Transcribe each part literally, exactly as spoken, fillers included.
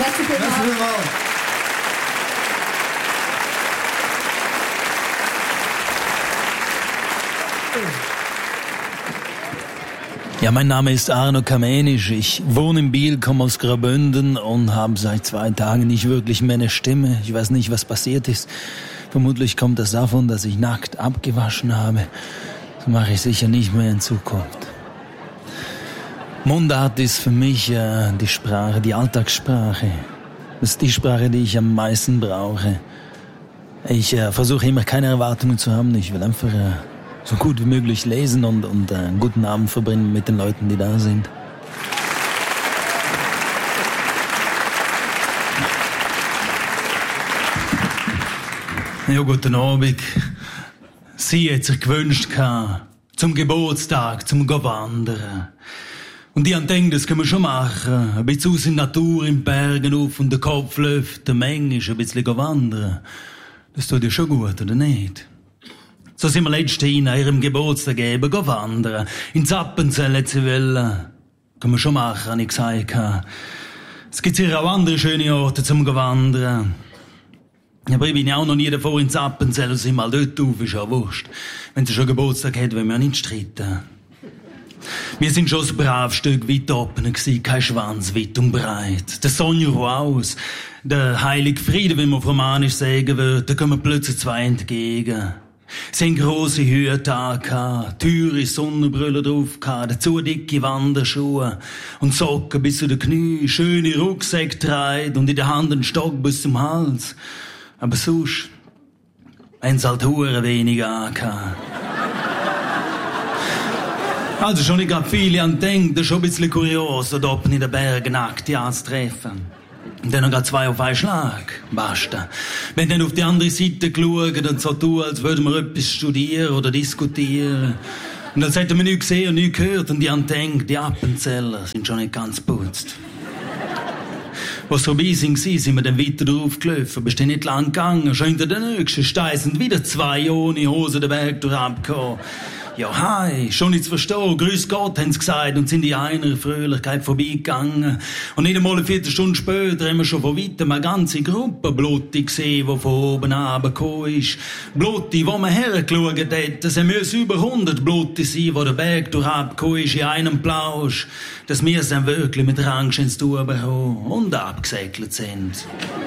Merci vielmals. Ja, mein Name ist Arno Kamenisch. Ich wohne in Biel, komme aus Graubünden und habe seit zwei Tagen nicht wirklich mehr eine Stimme. Ich weiß nicht, was passiert ist. Vermutlich kommt das davon, dass ich nackt abgewaschen habe. Das mache ich sicher nicht mehr in Zukunft. Mundart ist für mich äh, die Sprache, die Alltagssprache. Das ist die Sprache, die ich am meisten brauche. Ich äh, versuche immer keine Erwartungen zu haben. Ich will einfach äh, so gut wie möglich lesen und, und äh, einen guten Abend verbringen mit den Leuten, die da sind. Ja, guten Abend. Sie hat sich gewünscht, zum Geburtstag, zum Gehen wandern. Und ich denke, das können wir schon machen. Ein bisschen aus in der Natur, in den Bergen auf und den Kopf lüften, manchmal ein bisschen gehen wandern. Das tut dir schon gut, oder nicht? So sind wir letztes Jahr an ihrem Geburtstag eben gehen wandern. In Zappenzell hat sie wollen. Können wir schon machen, habe ich gesagt. Es gibt sicher auch andere schöne Orte zum gehen wandern. Aber ich bin ja auch noch nie davor in Zappenzell und sind mal dort auf, ist ja wurscht. Wenn sie schon Geburtstag hat, wollen wir ja nicht streiten. Wir sind schon ein braves Stück weit oben gewesen, kein Schwanz weit und breit. Der Sonja raus, der heilige Friede, wie man auf Romanisch sagen würde, da kommen plötzlich zwei entgegen. Sie haben grosse Hüte angehabt, teure Sonnenbrille drauf gehabt, dazu dicke Wanderschuhe und Socken bis zu den Knie, schöne Rucksäcke getragen und in der Hand einen Stock bis zum Hals. Aber sonst haben sie halt hure wenig angehabt. Also schon nicht grad viele an denken, das ist schon ein bisschen kurios, da oben in den Bergen nackt anzutreffen. Und dann noch grad zwei auf einen Schlag. Basta. Wenn dann auf die andere Seite schauen und so tun, als würden wir etwas studieren oder diskutieren. Und als hätten wir nichts gesehen und nichts gehört und die an denken, die Appenzeller sind schon nicht ganz putzt. Was vorbei sind, sind wir dann weiter drauf gelaufen. Bist du nicht lang gegangen, schon hinter den nächsten Stein sind wieder zwei ohne Hose den Berg durchabgekommen. Ja, hi, schon nicht zu verstehen, grüß Gott, haben sie gesagt, und sind in einer Fröhlichkeit vorbeigegangen. Und nicht einmal eine Viertelstunde später haben wir schon von weitem eine ganze Gruppe Blutti gesehen, die von oben runtergekommen ist. Blutti, wo man hergeschaut hat, das müssen über hundert Blutti sein, wo der Berg durchgekommen ist in einem Plausch, dass wir es dann wirklich mit Angst ins Tun bekommen und abgesäckelt sind.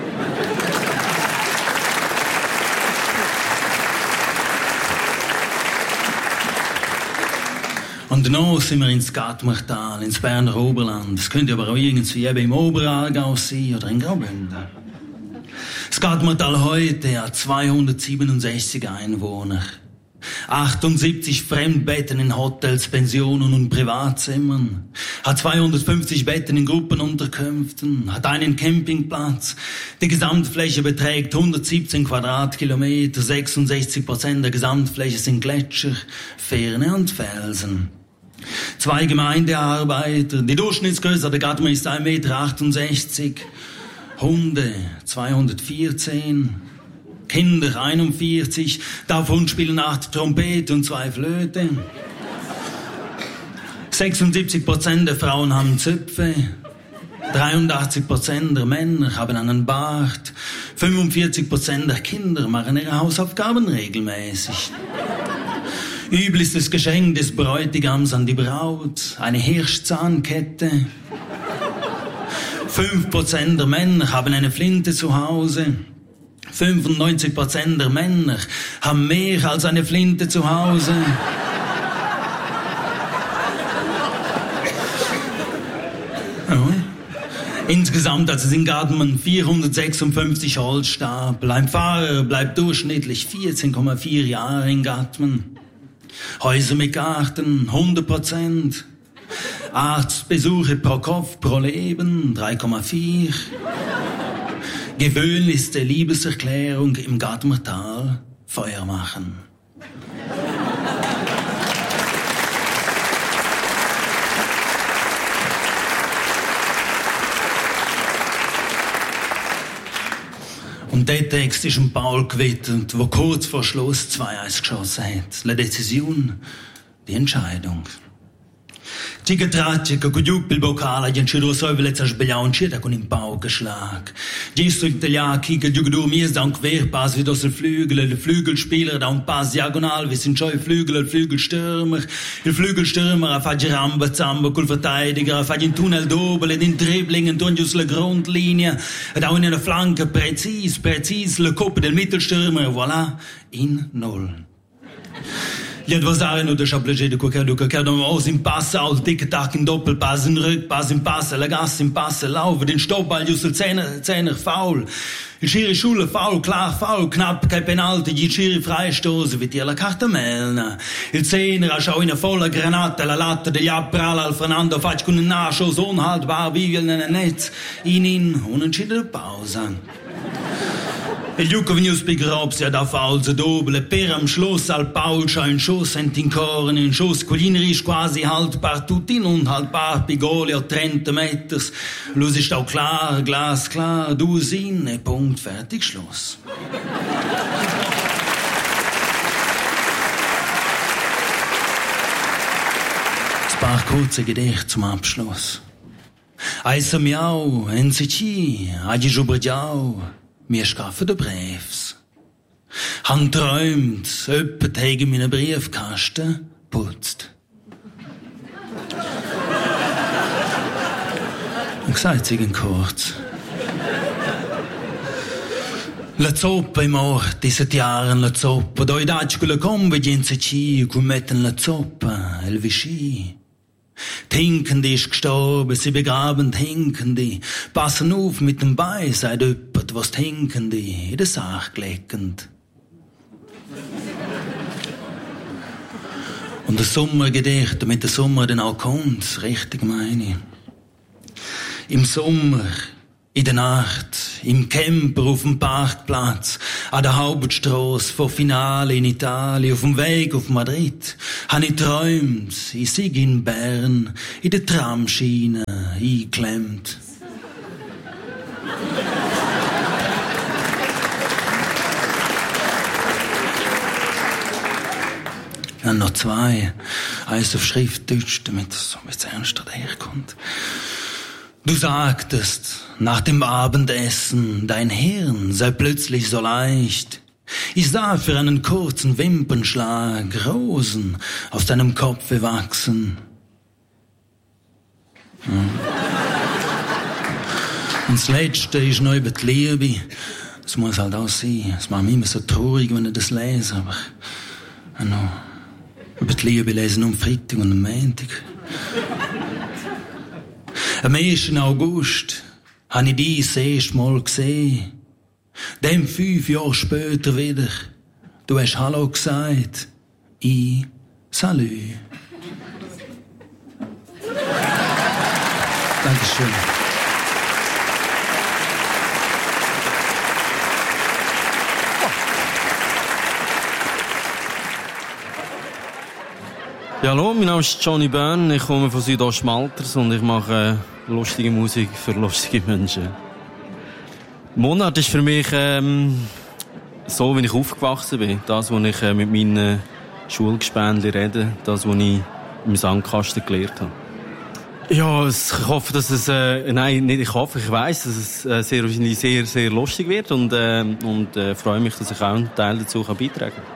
Und danach sind wir ins Gatmachtal, ins Berner Oberland. Das könnte aber auch irgendwie eben im Oberaargau sein oder in Graubünden. Das Gatmachtal heute hat zweihundertsiebenundsechzig Einwohner. achtundsiebzig Fremdbetten in Hotels, Pensionen und Privatzimmern. Hat zweihundertfünfzig Betten in Gruppenunterkünften. Hat einen Campingplatz. Die Gesamtfläche beträgt hundertsiebzehn Quadratkilometer. sechsundsechzig Prozent der Gesamtfläche sind Gletscher, Fähne und Felsen. Zwei Gemeindearbeiter. Die Durchschnittsgröße der Gatma ist ein Meter achtundsechzig. Hunde zweihundertvierzehn. Kinder einundvierzig. Davon spielen acht Trompete und zwei Flöte. sechsundsiebzig Prozent der Frauen haben Zöpfe. dreiundachtzig Prozent der Männer haben einen Bart. fünfundvierzig Prozent der Kinder machen ihre Hausaufgaben regelmäßig. Üblichstes Geschenk des Bräutigams an die Braut, eine Hirschzahnkette. fünf Prozent der Männer haben eine Flinte zu Hause. fünfundneunzig Prozent der Männer haben mehr als eine Flinte zu Hause. Ja. Insgesamt, also sind Gartenmann vierhundertsechsundfünfzig Holzstapel. Ein Fahrer bleibt durchschnittlich vierzehn Komma vier Jahre in Gartmann. Häuser mit Garten, hundert Prozent. Arztbesuche pro Kopf, pro Leben, drei Komma vier. Gewöhnlichste Liebeserklärung im Gatmertal, Feuer machen. Und der Text ist ein Paul gewidmet, der kurz vor Schluss zwei eins geschossen hat. La Decision, die Entscheidung. Cica traccia con giù il boccale, gli ancero sovele a sbagliare con un paukenschlag. Gesto Italien, kieke du du mir da un Querpass wie das der Flügel, der Flügelspieler da un Pass diagonal, wir sind schon Flügel, der Flügelstürmer, der Flügelstürmer, a faggi ramba zamba col Verteidiger, a faggi in Tunnel doble, in Dribblingen, durch la Grundlinie, da in einer Flanke, präzis, präzis, le Kopf del Mittelstürmer, voilà, in Null. Gli avversari non deixano piacere di qualche che cadono aus in Pass, aus Tic-Tac in Doppelpass, in Rückpass, in Pass, la Gas, in Pass, laufen, den Stoppball, just il Zehner, Zehner, faul. Il Schiri Schule, faul, klar, faul, knapp, kein Penalty, die Schiri Freistoße, wie dir la Carta Melna. Il Zehner, a schau in a volla Granata, la Latte degli Abprall al Fernando, faccio con un Nachschuss, unhaltbar, wie in ein Netz, in in, unentschiedene Pause. Il Giuco venius pigropsia da false doble, per am Schluss al Paul c'ha un Schuss ent in Korn, un Schuss collinerisch quasi haltbar, tut in unhaltbar, Pigoli a trenta Meters. Los ist auch klar, glasklar, du Sinne, Punkt, fertig, Schluss. Ein paar kurze Gedichte zum Abschluss. Eisa miau, N C C, agi Jubradiau. Wir schaffen den Briefs. Han träumt, öppet hegen meine Briefkasten putzt. Und gesagt sie kurz. La zoppa è morta, sette Jahren la zoppa. Doi daci con la combe di N C C, cui metten la zoppa, el Vichy. Die Hinkende ist gestorben, sie begraben die Hinkende. Passen auf mit dem Bein, sagt jemand, was die Hinkende in der Sache leckend. Und das Sommergedicht, damit der Sommer dann auch kommt, richtig meine ich. Im Sommer, in der Nacht, im Camper auf dem Parkplatz, an der Hauptstrasse vor Finale in Italien, auf dem Weg auf Madrid, han ich träumt, ich sei in Bern, in der Tramschiene eingeklemmt. Ja, noch zwei, eins auf Schriftdeutsch, damit es so ein bisschen ernster daherkommt. Du sagtest, nach dem Abendessen, dein Hirn sei plötzlich so leicht. Ich sah für einen kurzen Wimpernschlag Rosen aus deinem Kopfe wachsen. Hm. Und das Letzte ist noch über die Liebe. Das muss halt auch sein. Es macht mich immer so traurig, wenn ich das lese, aber noch über die Liebe lesen am Freitag und am Montag. Am ersten August habe ich dich das erste Mal gesehen. Dann fünf Jahre später wieder. Du hast Hallo gesagt. Ich Salü. Dankeschön. Ja, hallo, mein Name ist Johnny Bern, ich komme von Südostmalters und ich mache äh, lustige Musik für lustige Menschen. Monat ist für mich ähm, so, wie ich aufgewachsen bin. Das, was ich äh, mit meinen Schulgespänli rede, das, was ich im Sandkasten gelernt habe. Ja, ich hoffe, dass es, äh, nein, nicht ich hoffe, ich weiss, dass es äh, sehr wahrscheinlich sehr, sehr lustig wird und, äh, und äh, freue mich, dass ich auch einen Teil dazu kann beitragen kann.